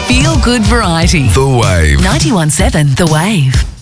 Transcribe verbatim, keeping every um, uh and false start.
Feel good variety. The Wave. ninety-one point seven The Wave.